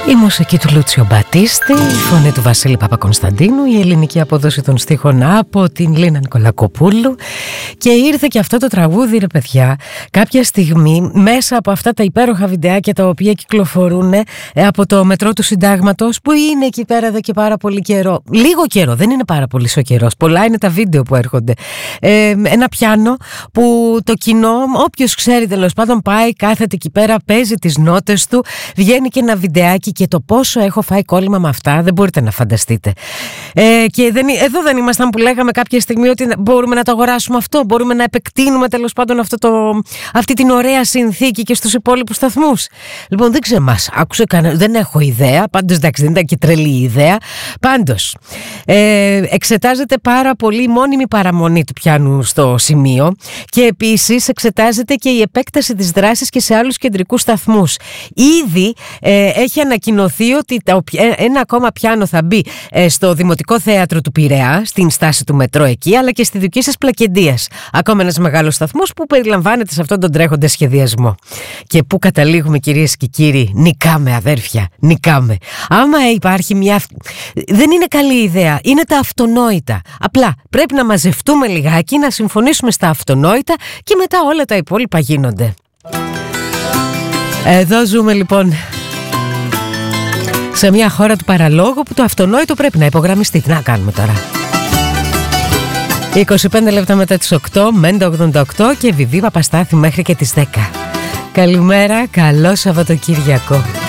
Η μουσική του Λούτσιο Μπατίστη, η φωνή του Βασίλη Παπακωνσταντίνου, η ελληνική απόδοση των στίχων από την Λίνα Νικολακοπούλου. Και ήρθε και αυτό το τραγούδι, ρε παιδιά, κάποια στιγμή μέσα από αυτά τα υπέροχα βιντεάκια τα οποία κυκλοφορούν από το μετρό του Συντάγματος, που είναι εκεί πέρα εδώ και πάρα πολύ καιρό. Λίγο καιρό, δεν είναι πάρα πολύ ο καιρός. Πολλά είναι τα βίντεο που έρχονται. Ένα πιάνο που το κοινό, όποιος ξέρει τέλος πάντων, πάει, κάθεται εκεί πέρα, παίζει τις νότες του, βγαίνει και ένα βιντεάκι. Και το πόσο έχω φάει κόλλημα με αυτά δεν μπορείτε να φανταστείτε. Και εδώ δεν ήμασταν που λέγαμε κάποια στιγμή ότι μπορούμε να το αγοράσουμε αυτό, μπορούμε να επεκτείνουμε τέλος πάντων αυτή την ωραία συνθήκη και στους υπόλοιπους σταθμούς. Λοιπόν, δεν ξέρω, μας άκουσε κανένα, δεν έχω ιδέα. Πάντως εντάξει, δεν ήταν και τρελή η ιδέα. Πάντως εξετάζεται πάρα πολύ η μόνιμη παραμονή του πιάνου στο σημείο και επίσης εξετάζεται και η επέκταση της δράσης και σε άλλους κεντρικούς σταθμούς. Ήδη έχει ανακοινωθεί ότι ένα ακόμα πιάνο θα μπει στο Δημοτικό Θέατρο του Πειραιά, στην στάση του μετρό εκεί, αλλά και στη δική σας Πλακεντίας. Ακόμα ένας μεγάλος σταθμός που περιλαμβάνεται σε αυτόν τον τρέχοντα σχεδιασμό. Και πού καταλήγουμε, κυρίες και κύριοι? Νικάμε, αδέρφια, νικάμε. Άμα υπάρχει μια... Δεν είναι καλή ιδέα, είναι τα αυτονόητα. Απλά πρέπει να μαζευτούμε λιγάκι, να συμφωνήσουμε στα αυτονόητα και μετά όλα τα υπόλοιπα γίνονται. Εδώ ζούμε λοιπόν σε μια χώρα του παραλόγου που το αυτονόητο πρέπει να υπογραμμιστεί. Τι να κάνουμε τώρα? 25 λεπτά μετά τις 8, Μέντα 88 και Βιβί Παπαστάθη μέχρι και τις 10. Καλημέρα, καλό Σαββατοκύριακο.